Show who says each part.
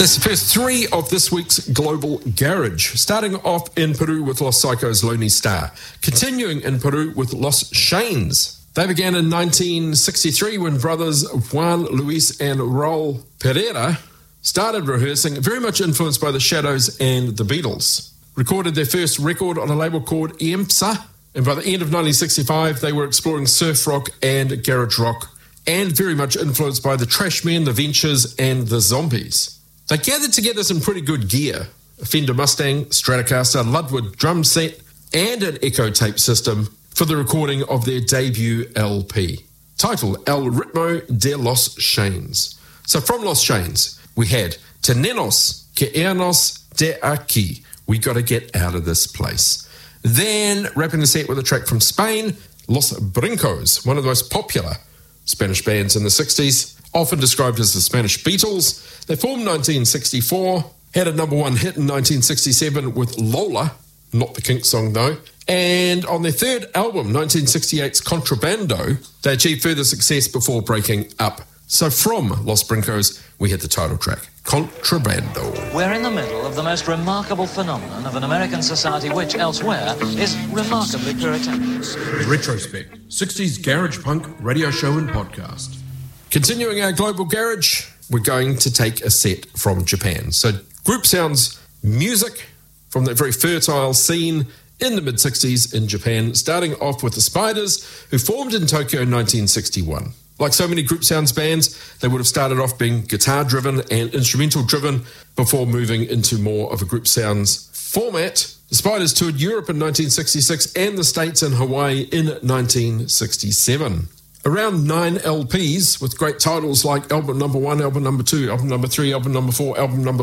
Speaker 1: That's the first three of this week's Global Garage, starting off in Peru with Los Psychos' Lonely Star, continuing in Peru with Los Shanes. They began in 1963 when brothers Juan Luis and Raul Pereira started rehearsing, very much influenced by the Shadows and the Beatles. Recorded their first record on a label called EMSA, and by the end of 1965 they were exploring surf rock and garage rock, and very much influenced by the Trashmen, the Ventures and the Zombies. They gathered together some pretty good gear, a Fender Mustang, Stratocaster, Ludwig drum set, and an Echo tape system for the recording of their debut LP, titled El Ritmo de los Shanes. So from Los Shanes, we had Tenemos que irnos de aquí. We got to get out of this place. Then, wrapping the set with a track from Spain, Los Brincos, one of the most popular Spanish bands in the 60s, often described as the Spanish Beatles. They formed 1964, had a number one hit in 1967 with Lola, not the Kinks song though, and on their third album, 1968's Contrabando, they achieved further success before breaking up. So from Los Brincos, we had the title track, Contrabando.
Speaker 2: We're in the middle of the most remarkable phenomenon of an American society which, elsewhere, is remarkably puritanical.
Speaker 1: Retrospect, 60s Garage Punk radio show and podcast. Continuing our Global Garage, we're going to take a set from Japan. So Group Sounds music from that very fertile scene in the mid-60s in Japan, starting off with the Spiders, who formed in Tokyo in 1961. Like so many Group Sounds bands, they would have started off being guitar-driven and instrumental-driven before moving into more of a Group Sounds format. The Spiders toured Europe in 1966 and the States and Hawaii in 1967. Around 9 LPs with great titles like Album Number 1, Album Number 2, Album Number 3, Album Number 4, Album Number